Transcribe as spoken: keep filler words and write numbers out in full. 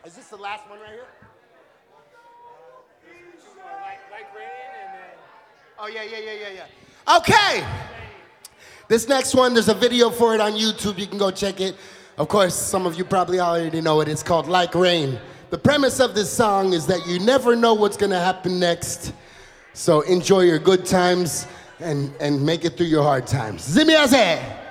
Is this the last one right here? Like, like rain and then... Oh, yeah, yeah, yeah, yeah, yeah. Okay. This next one, there's a video for it on YouTube. You can go check it. Of course, some of you probably already know it. It's called Like Rain. The premise of this song is that you never know what's going to happen next. So enjoy your good times and, and make it through your hard times. Zimi Azeh.